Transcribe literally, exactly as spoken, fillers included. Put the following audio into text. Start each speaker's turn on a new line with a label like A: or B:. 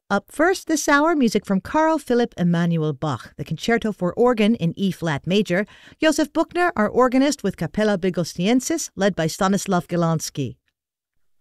A: Up first this hour, music from Carl Philipp Emanuel Bach, the Concerto for Organ in E-flat major, Josef Buchner, our organist with Capella Bigostiensis, led by Stanislav Galansky.